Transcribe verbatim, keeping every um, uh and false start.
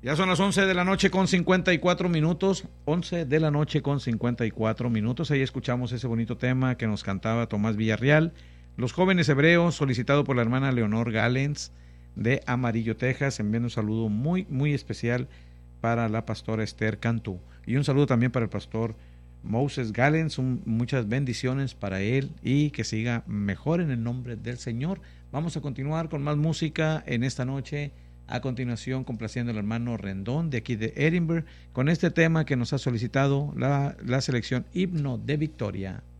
Ya son las once de la noche con cincuenta y cuatro minutos, once de la noche con cincuenta y cuatro minutos. Ahí escuchamos ese bonito tema que nos cantaba Tomás Villarreal, Los Jóvenes Hebreos, solicitado por la hermana Leonor Galens de Amarillo, Texas. Enviando un saludo muy, muy especial para la pastora Esther Cantú. Y un saludo también para el pastor Moses Galens. Un, muchas bendiciones para él y que siga mejor en el nombre del Señor. Vamos a continuar con más música en esta noche. A continuación, complaciendo al hermano Rendón de aquí de Edinburgh con este tema que nos ha solicitado la, la selección Himno de Victoria.